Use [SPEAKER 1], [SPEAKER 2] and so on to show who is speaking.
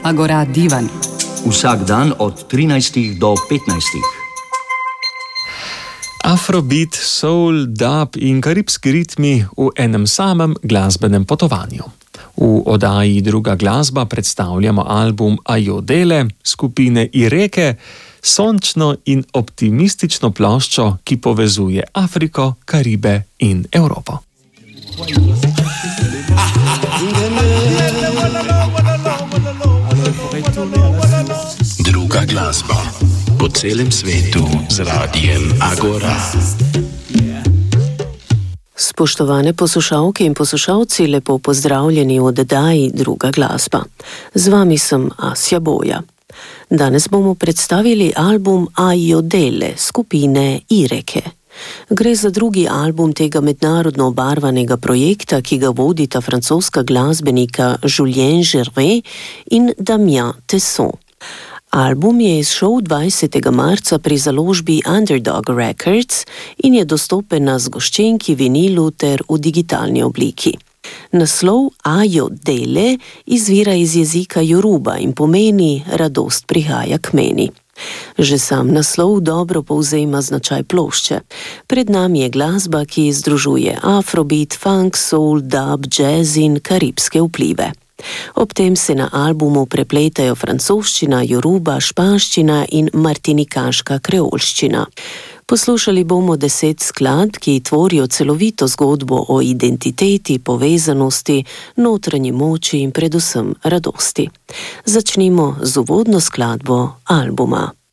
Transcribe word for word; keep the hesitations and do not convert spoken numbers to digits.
[SPEAKER 1] Agora Divan.
[SPEAKER 2] Vsak dan od trinajstih do petnajstih.
[SPEAKER 3] Afrobeat, soul, dub in karibski ritmi v enem samem glasbenem potovanju. V oddaji Druga glasba predstavljamo album Ayodele skupine Ireke, sončno in optimistično ploščo, ki povezuje Afriko, Karibe in Evropo.
[SPEAKER 4] Druga glasba po celem svetu z radijem Agora.
[SPEAKER 5] Spoštovane poslušalke in poslušalci, lepo pozdravljeni v oddaji Druga glasba. Z vami sem Asja Boja. Danes bomo predstavili album Ayodele skupine Ireke. Gre za drugi album tega mednarodno obarvanega projekta, ki ga vodita francoska glasbenika Julien Gervais in Damien Tesson. Album je izšel dvajsetega marca pri založbi Underdog Records in je dostopen na zgoščenki, vinilu ter v digitalni obliki. Naslov Ayodele izvira iz jezika Yoruba in pomeni radost prihaja k meni. Že sam naslov dobro povzema značaj plošče. Pred nami je glasba, ki združuje afrobeat, funk, soul, dub, jazz in karibske vplive. Ob tem se na albumu prepletajo francoščina, yoruba, španščina in martinikaška kreolščina. Poslušali bomo deset skladb, ki tvorijo celovito zgodbo o identiteti, povezanosti, notranji moči in predvsem radosti. Začnimo z uvodno skladbo albuma.